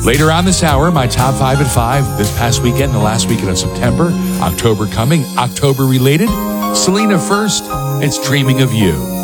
Later on this hour, my top 5 at 5 this past weekend, the last weekend of September, October coming, October related. Selena first, it's Dreaming of You.